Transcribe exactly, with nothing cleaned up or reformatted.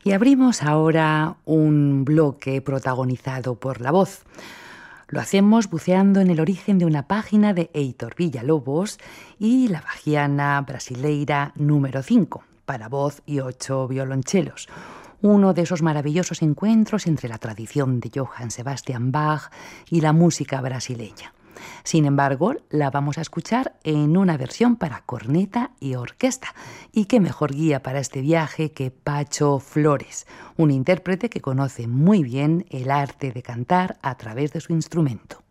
Y abrimos ahora un bloque protagonizado por la voz. Lo hacemos buceando en el origen de una página de Heitor Villa-Lobos y la Bachiana Brasileira número cinco, para voz y ocho violonchelos. Uno de esos maravillosos encuentros entre la tradición de Johann Sebastian Bach y la música brasileña. Sin embargo, la vamos a escuchar en una versión para corneta y orquesta. Y qué mejor guía para este viaje que Pacho Flores, un intérprete que conoce muy bien el arte de cantar a través de su instrumento.